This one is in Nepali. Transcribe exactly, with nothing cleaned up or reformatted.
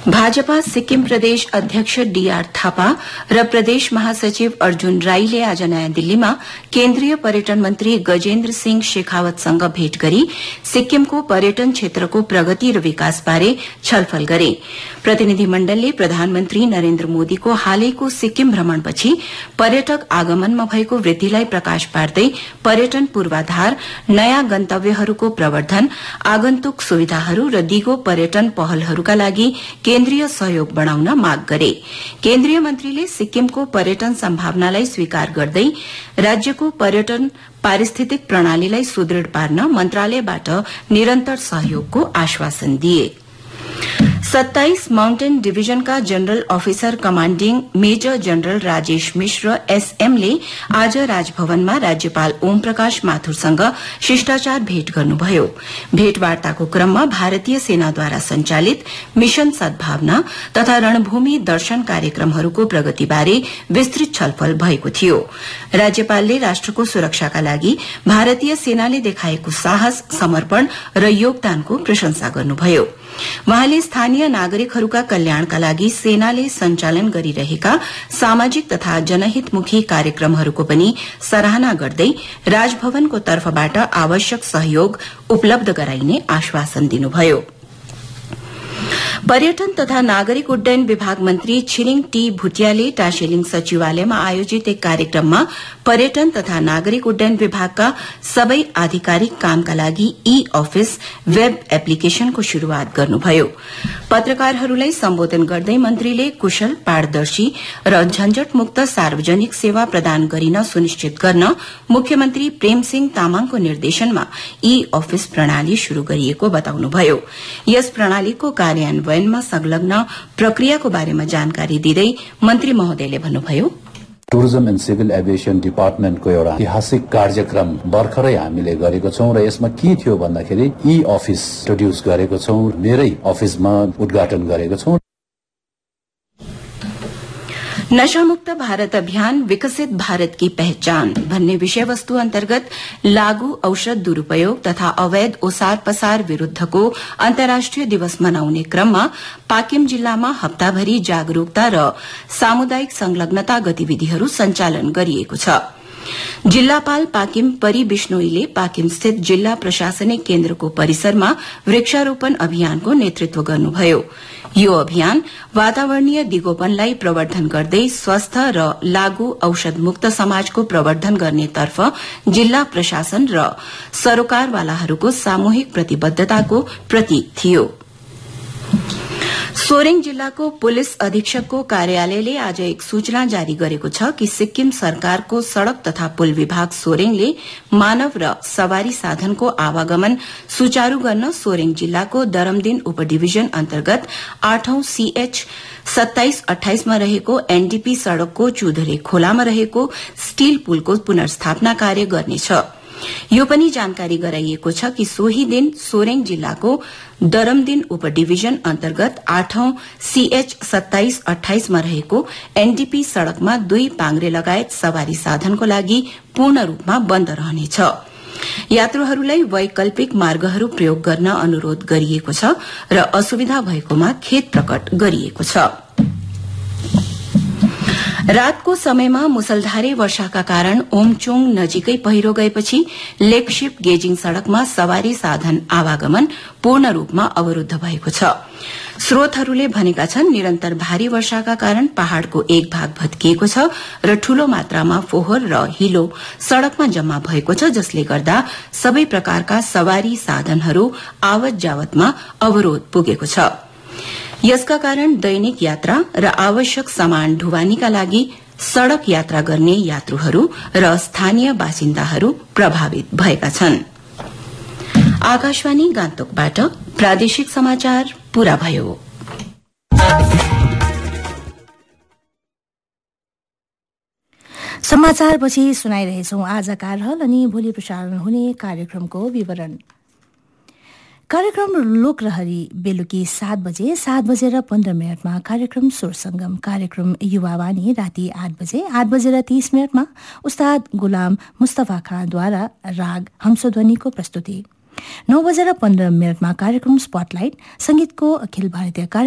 भाजपा सिक्किम प्रदेश अध्यक्ष डीआर थापा र प्रदेश महासचिव अर्जुन राईले आज नयाँ दिल्लीमा केन्द्रीय पर्यटन मन्त्री गजेन्द्र सिंह शेखावतसँग भेट गरी सिक्किमको पर्यटन क्षेत्रको प्रगति र विकासबारे छलफल गरे। प्रतिनिधि मण्डलले प्रधानमन्त्री नरेन्द्र मोदीको हालैको सिक्किम भ्रमणपछि पर्यटक आगमनमा भएको वृद्धिलाई प्रकाश पार्दै पर्यटन पूर्वाधार, नयाँ गन्तव्यहरूको प्रवर्धन, आगन्तुक सुविधाहरू र दिगो पर्यटन पहलहरूका लागि केन्द्रीय सहयोग बढ़ाउन माग गरे। केन्द्रीय मन्त्रीले सिक्किमको पर्यटन सम्भावनालाई स्वीकार गर्दै राज्यको पर्यटन पारिस्थितिक प्रणालीलाई सुदृढ़ पार्न मन्त्रालयबाट निरन्तर सहयोगको आश्वासन दिए। सत्ताइस mountain डिभिजनका general officer commanding major general Rajesh मिश्र एसएमले आज राजभवनमा राज्यपाल ओम प्रकाश माथुरसँग शिष्टाचार भेट गर्नुभयो। भेटवार्ताको क्रममा भारतीय सेनाद्वारा संचालित मिशन सद्भावना तथा रणभूमि दर्शन कार्यक्रमहरूको प्रगतिबारे विस्तृत छलफल भएको थियो। राज्यपालले राष्ट्रको सुरक्षाका लागि भारतीय सेनाले देखाएको साहस, समर्पण र योगदानको प्रशंसा गर्नुभयो। वहाँले स्थानीय नागरिकहरूका कल्याणका लागि सेनाले सञ्चालन गरिरहेका सामाजिक तथा जनहितमुखी कार्यक्रमहरूको पनि सराहना गर्दै राजभवनको तर्फबाट आवश्यक सहयोग उपलब्ध गराइने आश्वासन दिनुभयो। पर्यटन तथा नागरिक उड्डयन विभाग मन्त्री छिरिङ टी भुटियाले टाशीलिङ सचिवालयमा आयोजित एक कार्यक्रममा पर्यटन तथा नागरिक उड्डयन विभागका सबै आधिकारिक कामका लागि ई अफिस वेब एप्लिकेशनको शुरूआत गर्नुभयो। पत्रकारहरूलाई सम्बोधन गर्दै मन्त्रीले कुशल, पारदर्शी र झन्झटमुक्त सार्वजनिक सेवा प्रदान गरिन सुनिश्चित गर्न मुख्यमन्त्री प्रेमसिंह तामाङको निर्देशनमा ई अफिस प्रणाली शुरू गरिएको बताउनुभयो। यस प्रणालीको कार्यान्वयनमा संलग्न प्रक्रियाको बारेमा जानकारी दिँदै मन्त्री महोदयले भन्नुभयो, टुरिज्म एन्ड सिभिल एभिएसन डिपार्टमेन्टको एउटा ऐतिहासिक कार्यक्रम भर्खरै हामीले गरेको छौं र यसमा के थियो भन्दाखेरि ई अफिस इन्ट्रोड्युस गरेको छौं, मेरै अफिसमा उद्घाटन गरेको छौं। नशामुक्त भारत अभियान विकसित भारत की पहचान भन्ने विषयवस्तु अन्तर्गत लागू औषध दुरूपयोग तथा अवैध ओसार पसार विरूद्धको अन्तर्राष्ट्रिय दिवस मनाउने क्रममा पाकिम जिल्लामा हप्ताभरि जागरूकता र सामुदायिक संलग्नता गतिविधिहरू सञ्चालन गरिएको छ। जिल्लापाल पाकिम परी विष्णोईले पाकिम स्थित जिल्ला प्रशासनिक केन्द्रको परिसरमा वृक्षारोपण अभियानको नेतृत्व गर्नुभयो। यो अभियान वातावरणीय दिगोपनलाई प्रवर्धन गर्दै स्वस्थ र लागू औषध मुक्त समाजको प्रवर्धन गर्नेतर्फ जिल्ला प्रशासन र सरोकारवालाहरूको सामूहिक प्रतिबद्धताको प्रतीक थियो। सोरेङ जिल्लाको पुलिस अधीक्षकको कार्यालयले आज एक सूचना जारी गरेको छ कि सिक्किम सरकारको सड़क तथा पुल विभाग सोरेङले मानव र सवारी साधनको आवागमन सुचारू गर्न सोरेङ जिल्लाको दरमदिन उपडिभिजन अन्तर्गत आठौं सीएच सत्ताइस अठाइसमा रहेको एनडीपी सड़कको चुधरे खोलामा रहेको स्टील पुलको पुनर्स्थापना कार्य गर्नेछ। यो पनि जानकारी गराइएको छ कि सोही दिन सोरेङ जिल्लाको दरमदिन उपडिभिजन अन्तर्गत आठौं सीएच सत्ताइस अठाइसमा रहेको एनडीपी सड़कमा दुई पाङ्ग्रे लगायत सवारी साधनको लागि पूर्ण रूपमा बन्द रहनेछ। यात्रुहरूलाई वैकल्पिक मार्गहरू प्रयोग गर्न अनुरोध गरिएको छ र असुविधा भएकोमा खेद प्रकट गरिएको छ। रातको समयमा मुसलधारे वर्षाका कारण ओमचोङ नजिकै पहिरो गएपछि लेकशिप गेजिङ सड़कमा सवारी साधन आवागमन पूर्ण रूपमा अवरूद्ध भएको छ। स्रोतहरूले भनेका छन् निरन्तर भारी वर्षाका कारण पहाड़को एक भाग भत्किएको छ र ठूलो मात्रामा फोहोर र हिलो सड़कमा जम्मा भएको छ, जसले गर्दा सबै प्रकारका सवारी साधनहरू आवत जावतमा अवरोध पुगेको छ। यसका कारण दैनिक यात्रा र आवश्यक सामान ढुवानीका लागि सड़क यात्रा गर्ने यात्रुहरू र स्थानीय बासिन्दाहरू प्रभावित भएका छन्। आकाशवाणी गान्तोकबाट प्रादेशिक समाचार पूरा भयो। समाचारपछि सुनाइरहेछौं आजका रहल अनि भोलि प्रसारण हुने कार्यक्रमको विवरण। कार्यक्रम लोकलहरी बेलुकी सात बजे सात बजेर पन्ध्र मिनटमा कार्यक्रम स्वर संगम, कार्यक्रम युवावाणी राति आठ बजे आठ बजेर तीस मिनटमा उस्ताद गुलाम मुस्तफा खानद्वारा राग हंसध्वनिको प्रस्तुति, नौ बजेर पन्ध्र मिनटमा कार्यक्रम स्पटलाइट संगीतको अखिल भारतीय